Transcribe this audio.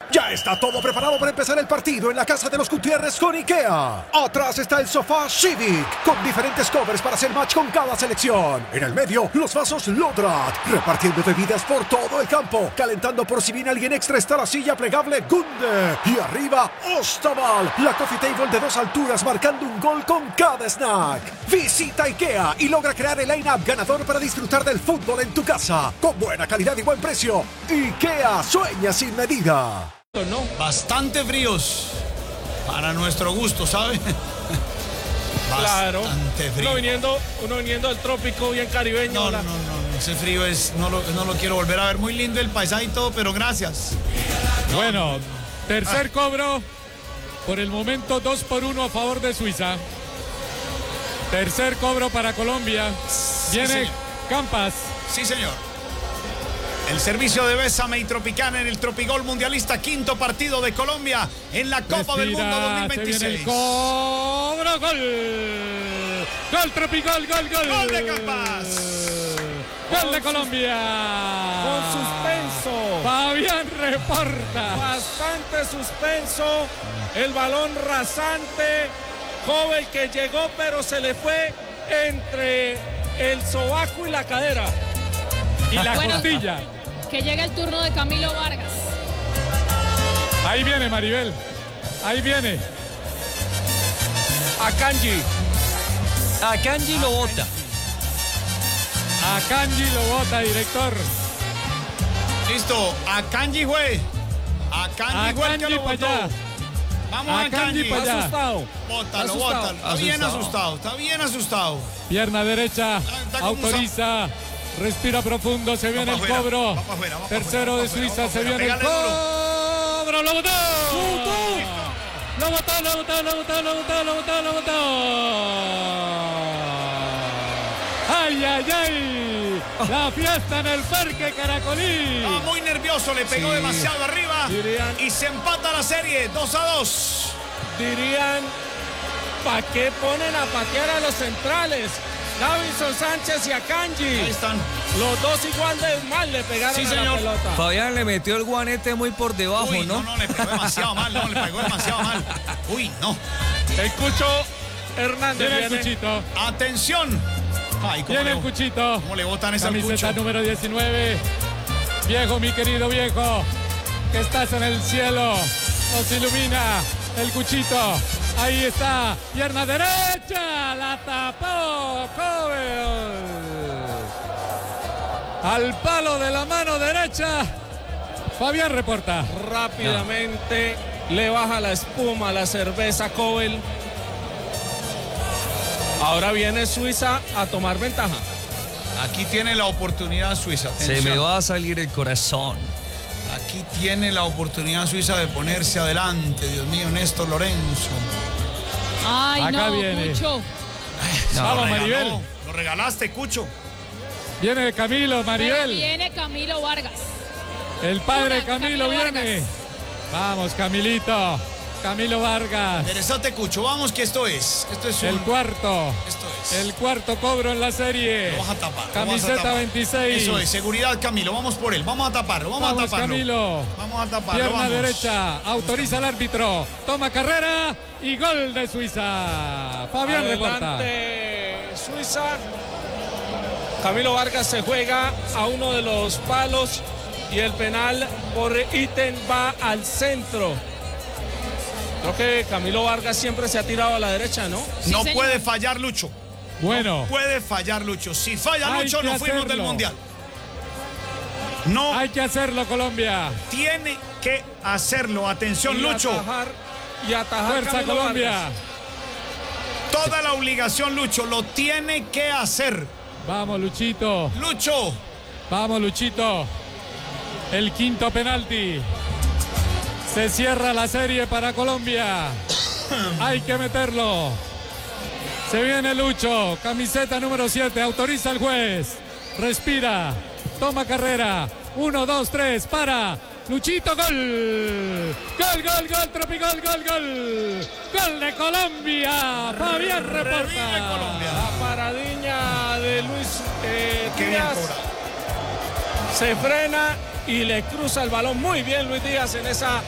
Ya está todo preparado para empezar el partido en la casa de los Gutiérrez con IKEA. Atrás está el sofá Civic, con diferentes covers para hacer match con cada selección. En el medio, los vasos Lodrat, repartiendo bebidas por todo el campo. Calentando por si viene alguien extra está la silla plegable Gunde. Y arriba, Ostaval, la coffee table de 2 alturas marcando un gol con cada snack. Visita IKEA y logra crear el line-up ganador para disfrutar del fútbol en tu casa. Con buena calidad y buen precio. IKEA, sueña sin medida. ¿No? Bastante fríos para nuestro gusto, ¿sabe? Claro. Bastante frío. Uno viniendo del trópico bien caribeño. No, ese frío no lo quiero volver a ver. Muy lindo el paisaje y todo, pero gracias. Bueno, tercer cobro. Por el momento 2-1 a favor de Suiza. Tercer cobro para Colombia. Viene sí, Campas. Sí, señor. El servicio de Bésame y Tropicana en el Tropigol Mundialista, quinto partido de Colombia en la Copa del Mundo 2026. Se viene el cobro, gol. Gol Tropigol, gol. Gol de Campas. Gol de Colombia. Con suspenso. Fabián reporta. Bastante suspenso. El balón rasante. Joven que llegó, pero se le fue entre el sobaco y la cadera. Y la costilla. Que llega el turno de Camilo Vargas. Ahí viene Maribel. Ahí viene. Akanji. Akanji lo bota. Akanji lo bota, director. Listo. Akanji fue. Akanji fue el que lo botó. Vamos Akanji. Para allá. Asustado. Bótalo. Está bien asustado. Pierna derecha. Autoriza. Respira profundo, se viene el cobro. Tercero de Suiza, se viene el cobro. ¡Lo botó! ¡Lo botó! ¡Ay! La fiesta en el Parque Caracolí. Estaba muy nervioso, le pegó demasiado arriba. Y se empata la serie, 2-2. Dirían, ¿para qué ponen a patear a los centrales? Davinson Sánchez y Akanji. Ahí están. Los dos igual de mal le pegaron a la pelota. Fabián le metió el guanete muy por debajo, ¿no? No, le pegó demasiado mal. Uy, no. El Cucho Hernández viene el Cuchito. Atención. Ay, viene el Cuchito. ¿Cómo le botan esa camiseta número 19. Viejo, mi querido viejo, que estás en el cielo. Nos ilumina el Cuchito. Ahí está, pierna derecha, la tapó Cobel. Al palo de la mano derecha, Fabián reporta. Rápidamente le baja la espuma a la cerveza Cobel. Ahora viene Suiza a tomar ventaja. Aquí tiene la oportunidad Suiza. Atención. Se me va a salir el corazón. Aquí tiene la oportunidad Suiza de ponerse adelante. Dios mío, Néstor Lorenzo. Ay, acá no, viene. Cucho. Vamos, Maribel. Lo regalaste, Cucho. Viene Camilo, Maribel. Pero viene Camilo Vargas. El padre Una, Camilo viene. Vargas. Vamos, Camilito. Camilo Vargas. Interesante, Cucho. Vamos, que esto es el cuarto. Esto es. El cuarto cobro en la serie. Lo vas a tapar. Camiseta 26. Eso es, seguridad, Camilo. Vamos por él. Vamos a taparlo. Vamos a taparlo. Camilo. Vamos a taparlo. Pierna vamos. derecha. Autoriza el árbitro. Toma carrera y gol de Suiza. Fabián reporta. Suiza. Camilo Vargas se juega a uno de los palos y el penal por ítem va al centro. Creo que Camilo Vargas siempre se ha tirado a la derecha, ¿no? Sí, no señor. puede fallar Lucho. Bueno. No puede fallar Lucho. Si falla Hay Lucho, que no fuimos hacerlo. del Mundial. No. Hay que hacerlo, Colombia. Tiene que hacerlo. Atención, Y Lucho. atajar Fuerza Camilo Colombia. Vargas. Toda la obligación, Lucho. Lo tiene que hacer. Vamos, Luchito. Lucho. Vamos, Luchito. El quinto penalti. Se cierra la serie para Colombia. Hay que meterlo. Se viene Lucho. Camiseta número 7. Autoriza el juez. Respira. Toma carrera. 1, 2, 3. Para. Luchito, gol. Gol, Tropigol, gol. Gol de Colombia. Fabián reporta. Colombia. La paradiña de Luis Qué bien Díaz. cobrado. Se frena y le cruza el balón muy bien Luis Díaz en esa